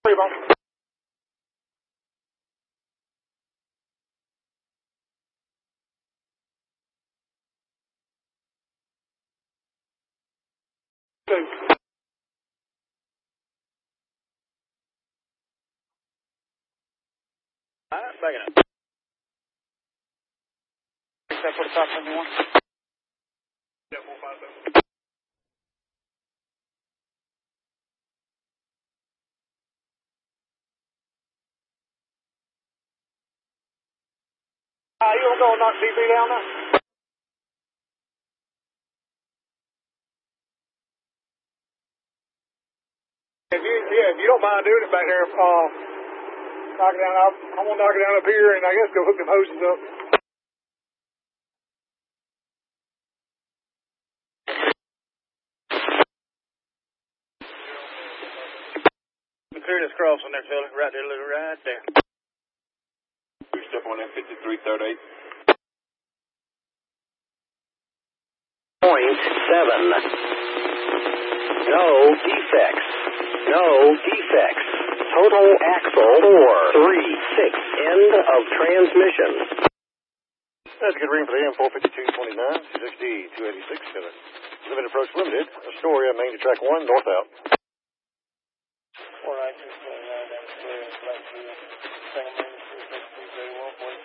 Alright, backing up. Except for the top 71. Yeah, 457. You gonna go and knock DB down now? If you don't mind doing it back there, knock it down. I'm gonna knock it down up here, and I guess go hook them hoses up. Clear this cross on there, fella. Right there, little right there. Step on that 5338. .7. No defects. No defects. Total axle 436. End of transmission. That's a good ring for the M45229, 260 286. Limited approach limited. Astoria, main to track 1, north out. 49629, that's clear. Black 2. Second main, 363, 31,